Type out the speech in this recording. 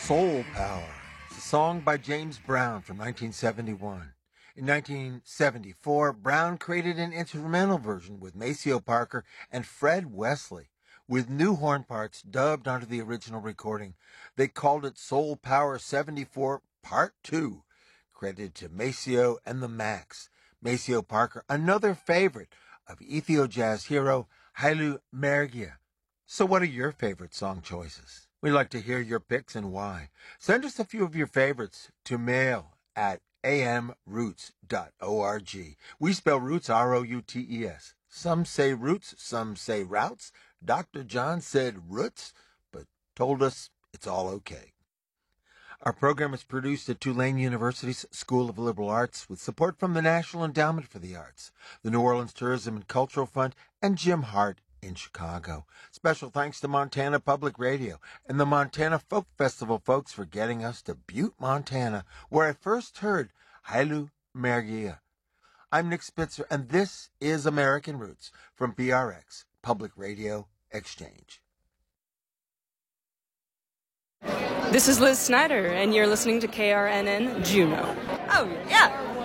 Soul Power. It's a song by James Brown from 1971. In 1974, Brown created an instrumental version with Maceo Parker and Fred Wesley, with new horn parts dubbed onto the original recording. They called it Soul Power 74 Part 2, credited to Maceo and the Max. Maceo Parker, another favorite of Ethio jazz hero Haile Mergia. So what are your favorite song choices? We'd like to hear your picks and why. Send us a few of your favorites to mail@amroots.org. We spell roots R-O-U-T-E-S. Some say roots, some say routes. Dr. John said roots, but told us it's all okay. Our program is produced at Tulane University's School of Liberal Arts with support from the National Endowment for the Arts, the New Orleans Tourism and Cultural Fund, and Jim Hart in Chicago. Special thanks to Montana Public Radio and the Montana Folk Festival folks for getting us to Butte, Montana, where I first heard Haile Mergia. I'm Nick Spitzer, and this is American Roots from PRX, Public Radio Exchange. This is Liz Snyder, and you're listening to KRNN Juneau. Oh, yeah.